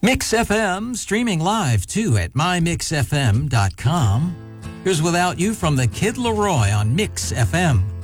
Mix FM, streaming live too at mymixfm.com. Here's Without You from the Kid Laroi on Mix FM.